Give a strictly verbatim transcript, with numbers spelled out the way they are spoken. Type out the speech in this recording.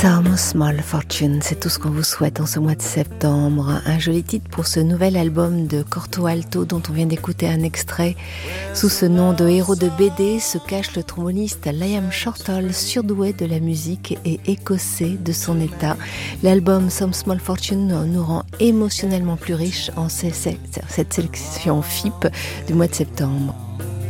Some Small Fortune, c'est tout ce qu'on vous souhaite en ce mois de septembre. Un joli titre pour ce nouvel album de Corto Alto dont on vient d'écouter un extrait. Sous ce nom de héros de B D se cache le tromboniste Liam Shortall, surdoué de la musique et écossais de son état. L'album Some Small Fortune nous rend émotionnellement plus riches en cette sélection F I P du mois de septembre.